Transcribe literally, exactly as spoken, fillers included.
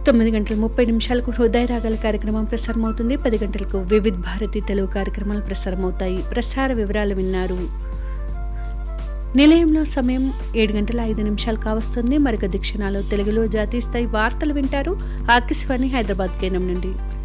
తొమ్మిది గంటల ముప్పై నిమిషాలకు హృదయ రాగాల కార్యక్రమం ప్రసారమవుతుంది. పది గంటలకు వివిధ్ భారతి తెలుగు కార్యక్రమాలు ప్రసారమవుతాయి. ప్రసార వివరాలు విన్నారు. నిలయంలో సమయం ఏడు గంటల ఐదు నిమిషాలు కావస్తుంది. మరొక దిక్షణాలో తెలుగులో జాతీయ స్థాయి వార్తలు వింటారు. ఆకాశవాణి హైదరాబాద్ కేంద్రం నుండి.